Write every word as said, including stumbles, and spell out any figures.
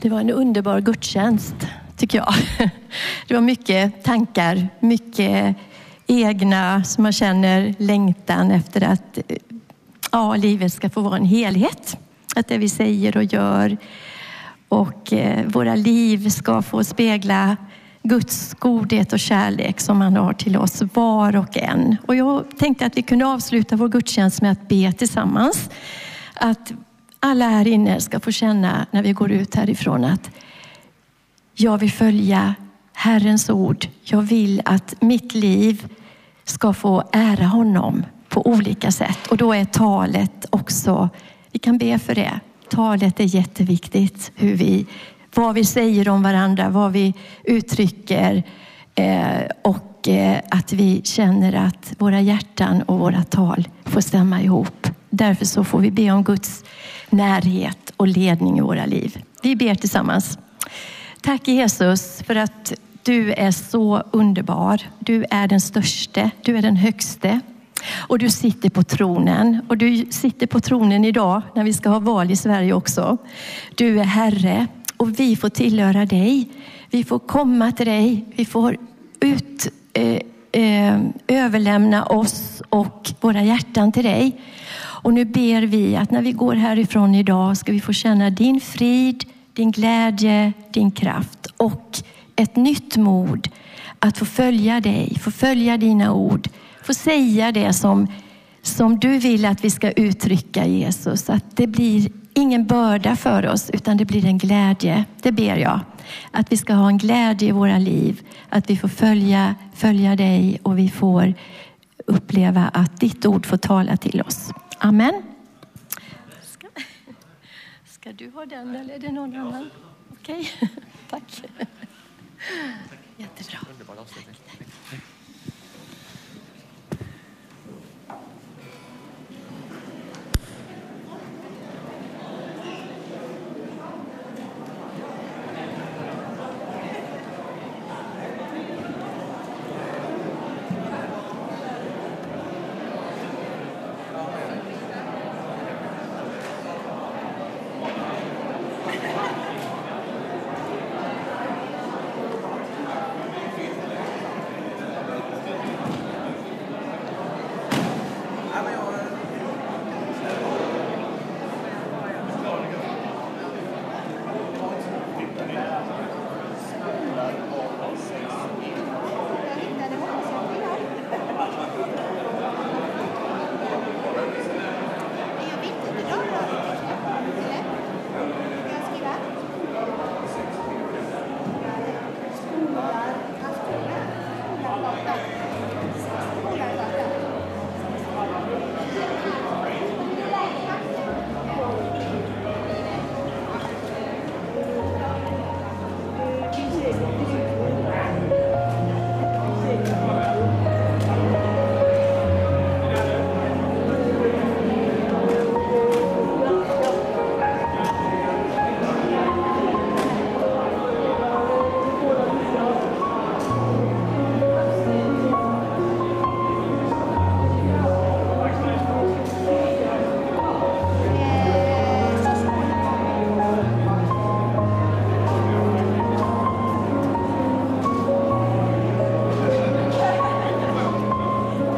Det var en underbar gudstjänst, tycker jag. Det var mycket tankar, mycket egna som man känner längtan efter att ja, livet ska få vara en helhet. Att det vi säger och gör och eh, våra liv ska få spegla Guds godhet och kärlek som han har till oss var och en. Och jag tänkte att vi kunde avsluta vår gudstjänst med att be tillsammans. Att alla här inne ska få känna när vi går ut härifrån att jag vill följa Herrens ord. Jag vill att mitt liv ska få ära honom på olika sätt. Och då är talet också, vi kan be för det. Talet är jätteviktigt. Hur vi, vad vi säger om varandra, vad vi uttrycker. Eh, och eh, att vi känner att våra hjärtan och våra tal får stämma ihop. Därför så får vi be om Guds närhet och ledning i våra liv. Vi ber tillsammans. Tack Jesus för att du är så underbar. Du är den störste. Du är den högste. Och du sitter på tronen. Och du sitter på tronen idag när vi ska ha val i Sverige också. Du är Herre. Och vi får tillhöra dig. Vi får komma till dig. Vi får ut, eh, eh, överlämna oss och våra hjärtan till dig. Och nu ber vi att när vi går härifrån idag ska vi få känna din frid, din glädje, din kraft och ett nytt mod att få följa dig, få följa dina ord, få säga det som, som du vill att vi ska uttrycka Jesus. Att det blir ingen börda för oss utan det blir en glädje. Det ber jag. Att vi ska ha en glädje i våra liv. Att vi får följa, följa dig och vi får uppleva att ditt ord får tala till oss. Amen. Ska, ska du ha den eller är det någon annan? Okej, okay. Tack. Jättebra.